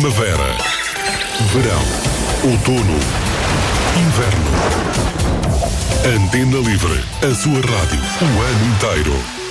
Primavera, verão, outono, inverno. Antena Livre, a sua rádio, o ano inteiro.